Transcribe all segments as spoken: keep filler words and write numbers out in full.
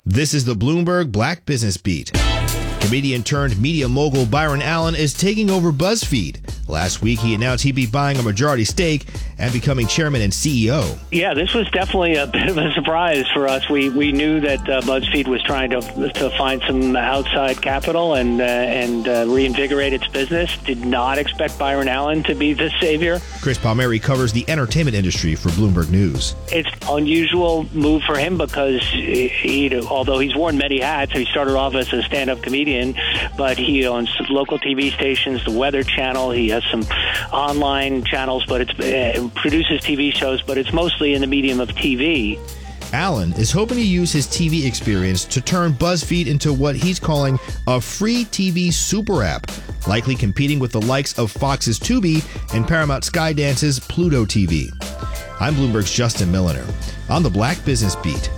This is the Bloomberg Black Business Beat. Comedian turned media mogul Byron Allen is taking over BuzzFeed. Last week, he announced he'd be buying a majority stake and becoming chairman and C E O. Yeah, this was definitely a bit of a surprise for us. We we knew that uh, BuzzFeed was trying to to find some outside capital and uh, and uh, reinvigorate its business. Did not expect Byron Allen to be the savior. Chris Palmieri covers the entertainment industry for Bloomberg News. It's an unusual move for him because he, he, although he's worn many hats, he started off as a stand-up comedian, but he owns local T V stations, the Weather Channel. He has some online channels, but it's uh, produces T V shows, but it's mostly in the medium of T V. Allen is hoping to use his T V experience to turn BuzzFeed into what he's calling a free T V super app, likely competing with the likes of Fox's Tubi and Paramount Skydance's Pluto T V. I'm Bloomberg's Justin Milliner on the Black Business Beat.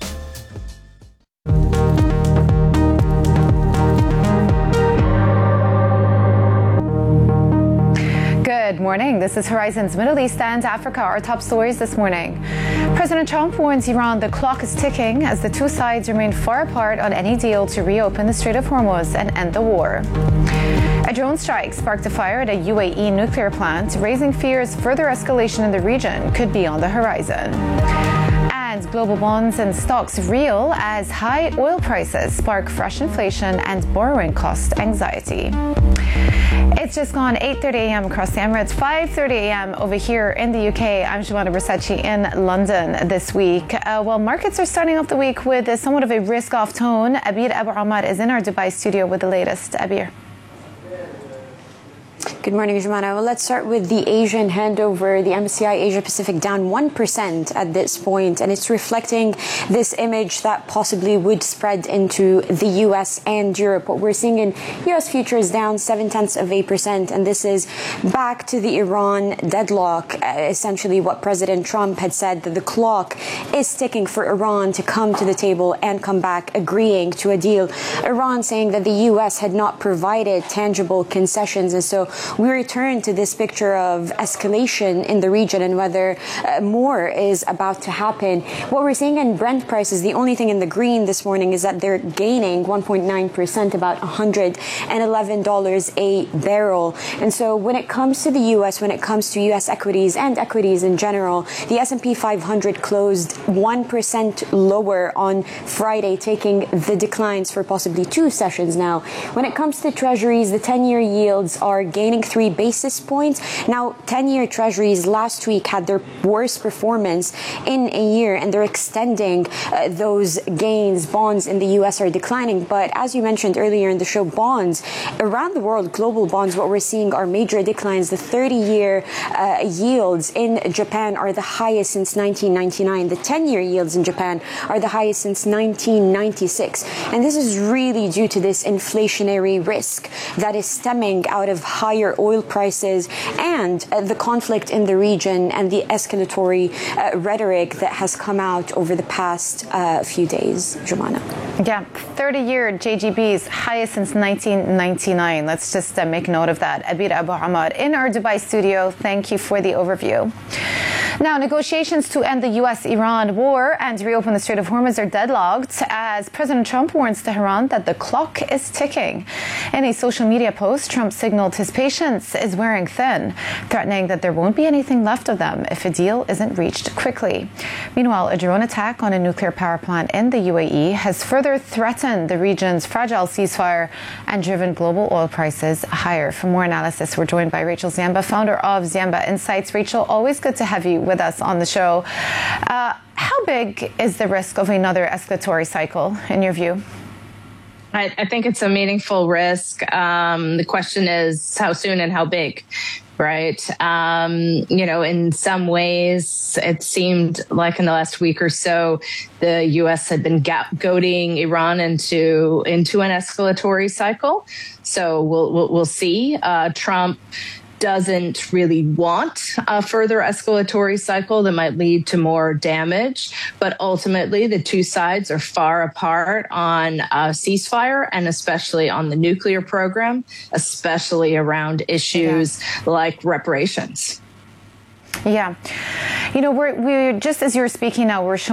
Good morning. This is Horizon's Middle East and Africa. Our top stories this morning. President Trump warns Iran the clock is ticking as the two sides remain far apart on any deal to reopen the Strait of Hormuz and end the war. A drone strike sparked a fire at a U A E nuclear plant, raising fears further escalation in the region could be on the horizon. And global bonds and stocks reel as high oil prices spark fresh inflation and borrowing cost anxiety. It's just gone eight thirty a.m. across the Emirates, five thirty a.m. over here in the U K. I'm Giovanna Bracecci in London this week. Uh, well, markets are starting off the week with a somewhat of a risk-off tone. Abir Abu Ammar is in our Dubai studio with the latest. Abir. Good morning, Giovanna. Well, let's start with the Asian handover. The M S C I Asia Pacific down one percent at this point, and it's reflecting this image that possibly would spread into the U S and Europe. What we're seeing in U S futures down seven tenths of a percent, and this is back to the Iran deadlock. Uh, essentially, what President Trump had said, that the clock is ticking for Iran to come to the table and come back agreeing to a deal. Iran saying that the U S had not provided tangible concessions, and so we return to this picture of escalation in the region and whether uh, more is about to happen. What we're seeing in Brent prices, the only thing in the green this morning is that they're gaining one point nine percent, about one hundred eleven dollars a barrel. And so when it comes to the U S, when it comes to U S equities and equities in general, the S and P five hundred closed one percent lower on Friday, taking the declines for possibly two sessions now. When it comes to treasuries, the ten-year yields are gaining three basis points. Now, ten-year treasuries last week had their worst performance in a year, and they're extending uh, those gains. Bonds in the U S are declining, but as you mentioned earlier in the show, bonds around the world, global bonds, what we're seeing are major declines. The thirty-year uh, yields in Japan are the highest since nineteen ninety-nine. The ten-year yields in Japan are the highest since nineteen ninety-six. And this is really due to this inflationary risk that is stemming out of higher oil prices and uh, the conflict in the region and the escalatory uh, rhetoric that has come out over the past uh, few days. Giovanna. Yeah, thirty-year J G Bs, highest since nineteen ninety-nine. Let's just uh, make note of that. Abir Abu Ammar in our Dubai studio. Thank you for the overview. Now, negotiations to end the U S Iran war and reopen the Strait of Hormuz are deadlocked as President Trump warns Tehran that the clock is ticking. In a social media post, Trump signaled his patience is wearing thin, threatening that there won't be anything left of them if a deal isn't reached quickly. Meanwhile, a drone attack on a nuclear power plant in the U A E has further threatened the region's fragile ceasefire and driven global oil prices higher. For more analysis, we're joined by Rachel Ziemba, founder of Ziemba Insights. Rachel, always good to have you with us on the show. Uh, how big is the risk of another escalatory cycle, in your view? I, I think it's a meaningful risk. Um, the question is how soon and how big, right? Um, you know, in some ways, it seemed like in the last week or so, the U S had been goading Iran into into an escalatory cycle. So we'll we'll, we'll see. Uh, Trump doesn't really want a further escalatory cycle that might lead to more damage. But ultimately, the two sides are far apart on a ceasefire and especially on the nuclear program, especially around issues yeah. like reparations. Yeah. You know, we're, we're just as you're speaking now, we're showing